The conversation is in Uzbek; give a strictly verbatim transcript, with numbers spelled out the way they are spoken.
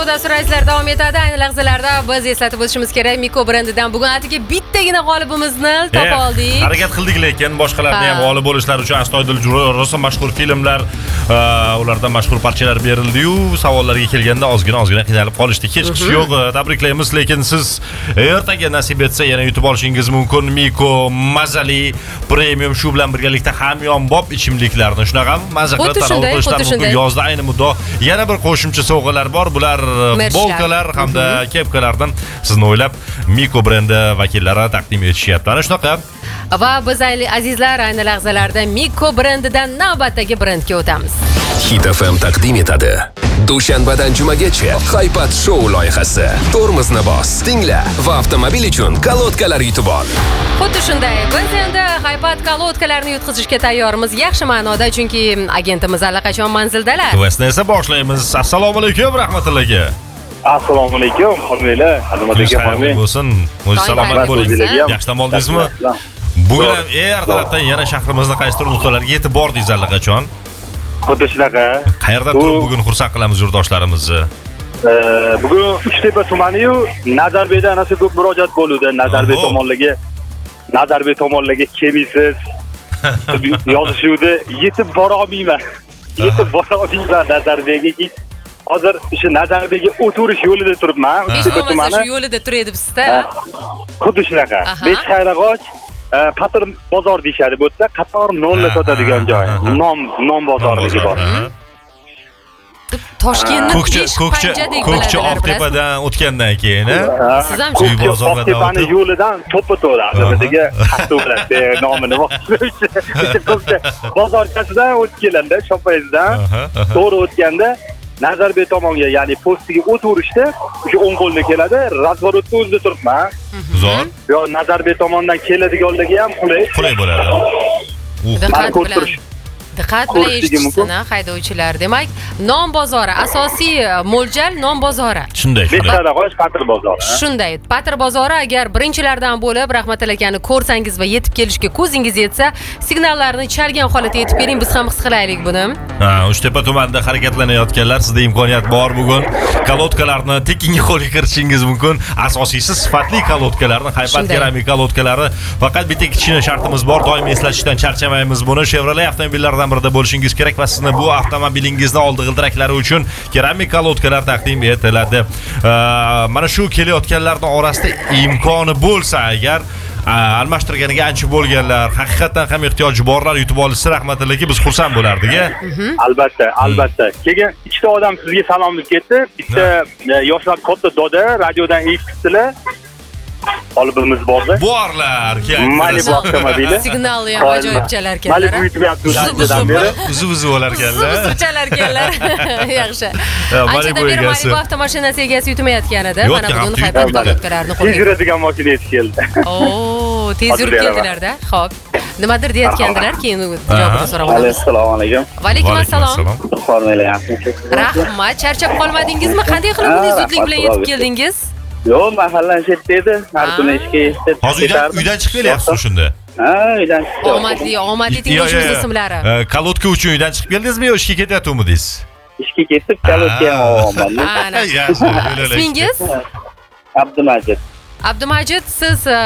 Dasturlaringizlar davom etadi. Ayni lahzalarda biz eslatib o'tishimiz kerak, Miko brendidan bugun atigi bittagina g'olibimizni topa oldik. Harakat qildik, lekin boshqalarni ham g'olib bo'lishlari uchun astoydil rosa mashhur filmlar, ulardan mashhur parchalar berildi-yu, savollarga kelganda ozgina ozgina qiynalib qolishdik. Hech kishi yo'q, tabriklaymiz, lekin siz ertaga nasib etsa yana yutib olishingiz mumkin Miko mazali premium shu bilan birgalikda hamyonbop ichimliklarni shunaqami maza qilib tanovul qilishlar mumkin. Yozda ayni muddo yana bir qo'shimcha sovg'alar bor. Bular bolkalar hamda kepkalardan sizni o'ylab Miko brendi vakillari taqdim etishyapti. Ana shunaqa. Va biz azizlar ayni lahzalarda Miko brendidan navbatdagi brendga o'tamiz. Hit F M taqdim etadi. Dushanbadan jumagacha Haypat Show loyihasi. Tormozni bos, tingla va avtomobil uchun kolodkalar yutib ol. Xuddi shunday. Biz endi Haypat kolodkalarni yutqizishga tayyormiz. Yaxshi ma'noda, chunki agentimiz allaqachon manzildalar. Questni esa boshlaymiz. Assalomu alaykum, rahmatulloh aka. Assalomu alaykum, hurmatli xizmatga xayrli bo'lsin. O'zingiz salomat bo'ling. Yaxshi dam oldingizmi? Bugun ham ertalabdan yana shahrimizni qaysidir nuqtalarga yetib bordingiz allaqachon. Xuddi shunaqa. Qayerda turib bugun xursand qilamiz yurtdoshlarimizni? Bugun Uchtepa tumani-yu Nazarbekda ana shu ko'p murojaat bo'ldi. Nazarbek tomonligi Nazarbek tomonligi kelmaysiz. Yozishuvdi, yetib bora olmayman. Yetib bora olmayman Nazarbekga. Hozir o'sha Nazarbekga o'tirish yo'lida turibman. Uchtepa tumani. Shu yo'lida turibsiz-da. Xuddi shunaqa. Bechxayrag'och Patr bozor deyshadi bu yerda, qator nonni sotadigan joy. Non non bozorligi bor. Toshkentni ko'kcha ko'kcha ko'kcha Oqtepadan o'tgandan keyin, siz ham shu bozorga Oqtepani yo'lidan to'pa to'la, bizga hatto bilasiz nomini ko'kcha bozorchasidan o'tib kelanda, shopayizdan to'g'ri o'tganda Nazarbek tomonga, ya'ni postiga o'tirishda o'sha o'ng qo'lda keladi, razvorotda o'zida turibman. Zo'r. Yo, Nazarbek tomonidan keladiganligi ham qulay. Qulay bo'ladi. Diqqat bilan Diqqat bilan eshitsin haydovchilar. Demak, non bozori, asosiy mo'ljal non bozori. Shunday, shunday. Bechxayrag'och Patr bozori. Shunday. Patr bozori agar birinchilardan bo'lib Rahmatilla akani ko'rsangiz va yetib kelishga ko'zingiz yetsa, signallarni chalgan holatda yetib keling, biz ham his qilaylik buni. Ha, Uchtepa tumanida harakatlanayotganlar, sizda imkoniyat bor bugun. Kolodkalarni tekinga qo'lga kiritishingiz mumkin. Asosiysi sifatli kolodkalarni, Haypat keramik kolodkalari. Faqat bitta kichkina shartimiz bor, doim eslatishdan charchamaymiz buni. Chevrolet avtomobillari birida bo'lishingiz kerak va sizni bu avtomobilingizni oldi g'ildiraklari uchun keramik kolodkalar taqdim etiladi. Mana shu kelayotganlarning orasida imkoni bo'lsa agar almashtirganiga ancha bo'lganlar, haqiqatan ham ehtiyoji borlar yutib olsa rahmatillaki biz xursand bo'lardik. Albatta, albatta. Keyin ikkita odam sizga salomimiz ketdi. Bitta yoshlar katta doda radiodan eshitdilar. Qolibimiz bordi. Borlar, Malibu avtomobili. Signalni ham ajoyib chalar ekanlar. Malibu yutib o'tgandan beri uzu-uzu bo'lar ekanlar. Uzu chalar ekanlar. Yaxshi. Anchadan beri Malibu avtomashinasi egasi yutmayotgan edi. Mana bugun Haypat kolodkalarni qo'lga. Tez yuradigan mashina yetib keldi. Oo, tez yurib keldilar-da. Xo'p. Nimadir deyotgandilar, keyin javobini so'rab olamiz. Assalomu alaykum. Va alaykum assalom. Hormaylayapsiz. Rahmat, charchab qolmadingizmi? Qanday qilib bunday zudlik bilan yetib keldingiz? Yo'q, mahallan chetda edi. Har kuni ishga ishda. Hozir uydan chiqib kelyapsiz shunda? Ha, uydan chiqdim. Omadli, omadli tinglovchimiz ismlari. Kolodka uchun uydan chiqib keldingizmi yo ishga ketyaptimiz? Ishga ketib, kolodka ham olganman. Ismingiz? Abdumajid. Abdumajid, siz